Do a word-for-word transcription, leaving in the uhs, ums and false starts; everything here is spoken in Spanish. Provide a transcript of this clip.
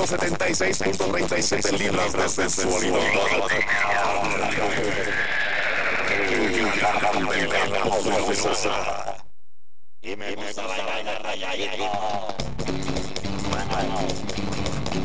ciento setenta y seis punto treinta y siete libras de sensualidad. Y me gusta la vaina rayadita.